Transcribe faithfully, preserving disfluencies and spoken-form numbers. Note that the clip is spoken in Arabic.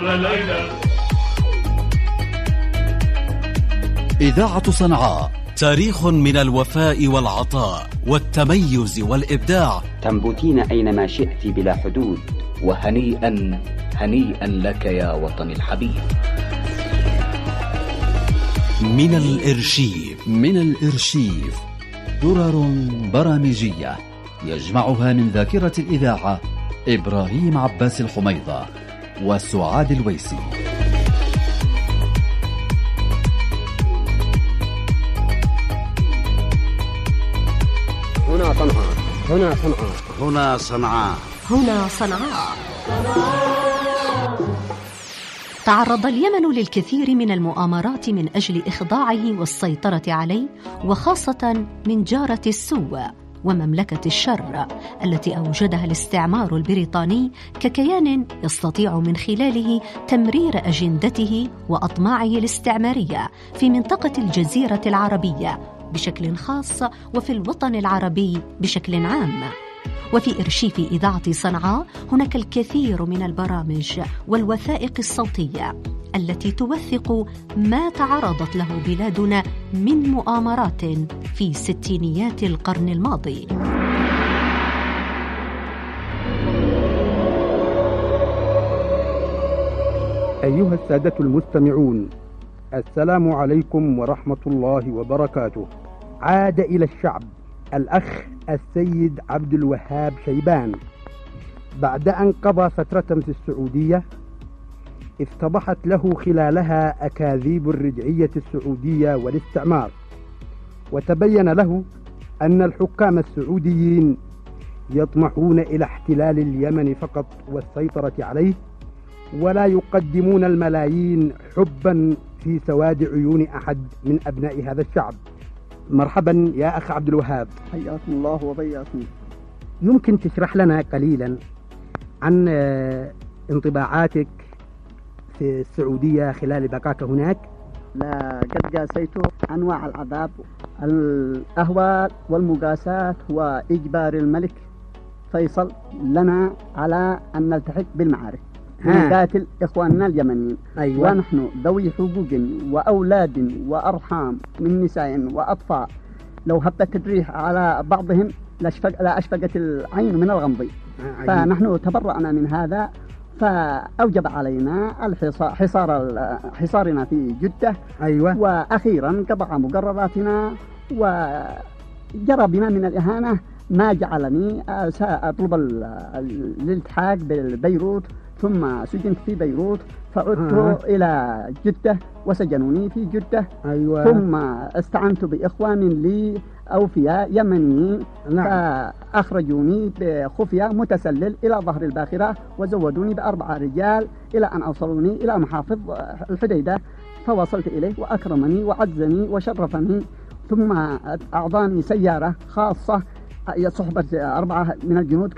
إذاعة صنعاء، تاريخ من الوفاء والعطاء والتميز والإبداع. تنبتين أينما شئت بلا حدود. وهنيئا هنيئا لك يا وطني الحبيب. من الإرشيف من الإرشيف درر برامجية يجمعها من ذاكرة الإذاعة إبراهيم عباس الحميضة وسعاد الويسي. هنا صنعاء، هنا صنعاء، هنا صنعاء، هنا صنعاء. تعرض اليمن للكثير من المؤامرات من أجل إخضاعه والسيطرة عليه، وخاصة من جارة السوء ومملكة الشر التي أوجدها الاستعمار البريطاني ككيان يستطيع من خلاله تمرير أجندته وأطماعه الاستعمارية في منطقة الجزيرة العربية بشكل خاص وفي الوطن العربي بشكل عام. وفي إرشيف إذاعة صنعاء هناك الكثير من البرامج والوثائق الصوتية التي توثق ما تعرضت له بلادنا من مؤامرات في ستينيات القرن الماضي. أيها السادة المستمعون، السلام عليكم ورحمة الله وبركاته. عاد إلى الشعب الأخ السيد عبد الوهاب شيبان بعد أن قضى فترة في السعودية افتضحت له خلالها أكاذيب الرجعية السعودية والاستعمار، وتبين له أن الحكام السعوديين يطمحون إلى احتلال اليمن فقط والسيطرة عليه، ولا يقدمون الملايين حبا في سواد عيون أحد من أبناء هذا الشعب. مرحبا يا أخ عبد الوهاب، حياكم الله وبياكم. يمكن تشرح لنا قليلا عن انطباعاتك في السعودية خلال بقائك هناك؟ لا قد قاسيت أنواع العذاب، الأهوال والمقاسات وإجبار الملك فيصل لنا على أن نلتحق بالمعارك ونقاتل إخواننا اليمنيين. أيوة. ونحن ذوي حقوق وأولاد وأرحام من نساء وأطفال، لو هبت الريح على بعضهم لأشفق لا أشفقت العين من الغمض. فنحن تبرأنا من هذا، فأوجب علينا الحصار حصار حصارنا في جدة. أيوة. وأخيرا قطع مقرراتنا وجرى بنا من الإهانة ما جعلني سأطلب الالتحاق ببيروت، ثم سجنت في بيروت فعدت آه. إلى جدة وسجنوني في جدة. أيوة. ثم استعنت بإخوان لي أوفياء يمنيين. نعم. فأخرجوني بخفية متسلل إلى ظهر الباخرة وزودوني بأربعة رجال إلى أن أوصلوني إلى محافظ الحديدة، فوصلت إليه وأكرمني وعزني وشرفني، ثم أعطاني سيارة خاصة صحبة أربعة من الجنود